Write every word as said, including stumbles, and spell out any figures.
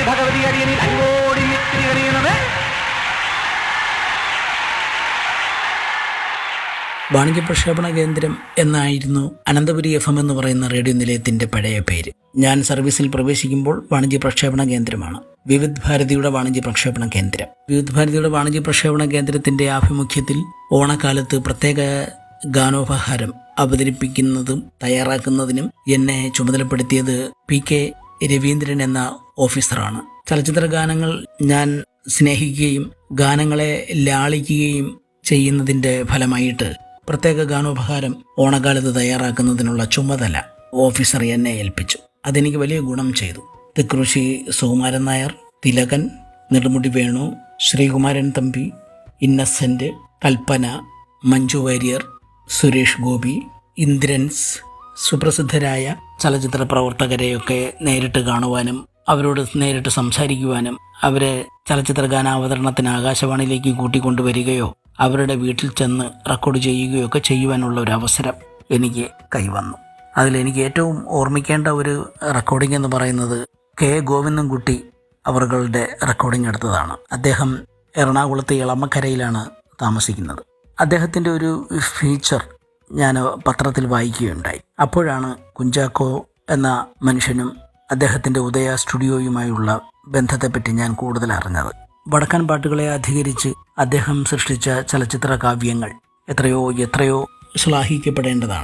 ഭഗവതി അടിയനിൽ അൻപോടി മിത്തിരി കഴിയുന്നത്. വാണിജ്യ പ്രക്ഷേപണ കേന്ദ്രം എന്നായിരുന്നു അനന്തപുരി എഫ് എം എന്ന് പറയുന്ന റേഡിയോ നിലയത്തിന്റെ പഴയ പേര്. ഞാൻ സർവീസിൽ പ്രവേശിക്കുമ്പോൾ വാണിജ്യ പ്രക്ഷേപണ കേന്ദ്രമാണ് വിവിധ് ഭാരതിയുടെ വാണിജ്യ പ്രക്ഷേപണ കേന്ദ്രം. വിവിധ് ഭാരതിയുടെ വാണിജ്യ പ്രക്ഷേപണ കേന്ദ്രത്തിന്റെ ആഭിമുഖ്യത്തിൽ ഓണക്കാലത്ത് പ്രത്യേക ഗാനോപഹാരം അവതരിപ്പിക്കുന്നതും തയ്യാറാക്കുന്നതിനും എന്നെ ചുമതലപ്പെടുത്തിയത് പി കെ രവീന്ദ്രൻ എന്ന ഓഫീസറാണ്. ചലച്ചിത്ര ഗാനങ്ങൾ ഞാൻ സ്നേഹിക്കുകയും ഗാനങ്ങളെ ലാളിക്കുകയും ചെയ്യുന്നതിന്റെ ഫലമായിട്ട് പ്രത്യേക ഗാനോപഹാരം ഓണക്കാലത്ത് തയ്യാറാക്കുന്നതിനുള്ള ചുമതല ഓഫീസർ എന്നെ ഏൽപ്പിച്ചു. അതെനിക്ക് വലിയ ഗുണം ചെയ്തു. തൃക്കൃഷി സുകുമാരൻ നായർ, തിലകൻ, നെടുമുടി വേണു, ശ്രീകുമാരൻ തമ്പി, ഇന്നസെന്റ്, കൽപ്പന, മഞ്ജു വാര്യർ, സുരേഷ് ഗോപി, ഇന്ദ്രൻസ്, സുപ്രസിദ്ധരായ ചലച്ചിത്ര പ്രവർത്തകരെയൊക്കെ നേരിട്ട് കാണുവാനും അവരോട് നേരിട്ട് സംസാരിക്കുവാനും അവരെ ചലച്ചിത്ര ഗാനാവതരണത്തിന് ആകാശവാണിയിലേക്ക് കൂട്ടിക്കൊണ്ടുവരികയോ അവരുടെ വീട്ടിൽ ചെന്ന് റെക്കോർഡ് ചെയ്യുകയോ ഒക്കെ ചെയ്യുവാനുള്ള ഒരു അവസരം എനിക്ക് കൈവന്നു. അതിലെനിക്ക് ഏറ്റവും ഓർമ്മിക്കേണ്ട ഒരു റെക്കോർഡിംഗ് എന്ന് പറയുന്നത് കെ ഗോവിന്ദൻകുട്ടി അവരുടെ റെക്കോർഡിംഗ് എടുത്തതാണ്. അദ്ദേഹം എറണാകുളത്ത് ഇളമക്കരയിലാണ് താമസിക്കുന്നത്. അദ്ദേഹത്തിൻ്റെ ഒരു ഫീച്ചർ ഞാൻ പത്രത്തിൽ വായിക്കുകയുണ്ടായി. അപ്പോഴാണ് കുഞ്ചാക്കോ എന്ന മനുഷ്യനും അദ്ദേഹത്തിൻ്റെ ഉദയ സ്റ്റുഡിയോയുമായുള്ള ബന്ധത്തെപ്പറ്റി ഞാൻ കൂടുതൽ അറിഞ്ഞത്. വടക്കൻ പാട്ടുകളെ അധികരിച്ച് അദ്ദേഹം സൃഷ്ടിച്ച ചലച്ചിത്ര കാവ്യങ്ങൾ എത്രയോ എത്രയോ ശ്ലാഘിക്കപ്പെടേണ്ടതാണ്.